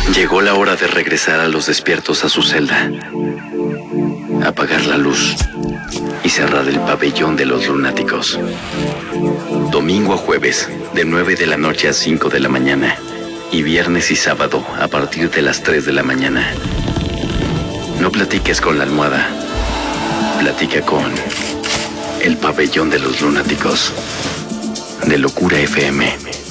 Llegó la hora de regresar a los despiertos a su celda, apagar la luz y cerrar el pabellón de los lunáticos. Domingo a jueves, de 9 de la noche a 5 de la mañana, y viernes y sábado a partir de las 3 de la mañana. No platiques con la almohada, platica con el pabellón de los lunáticos, de Locura FM.